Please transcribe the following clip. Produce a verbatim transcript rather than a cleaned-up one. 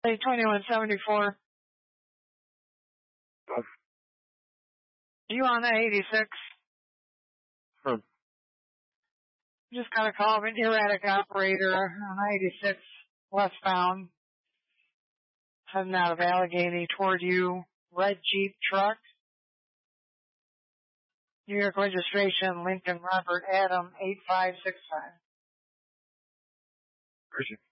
Hey, twenty-one seventy-four. Oh. You on the eighty-six? Hmm. Just got a call of an erratic operator on eighty-six westbound, heading out of Allegheny toward you. Red Jeep truck. New York registration, Lincoln Robert Adam eight five six five. Where's your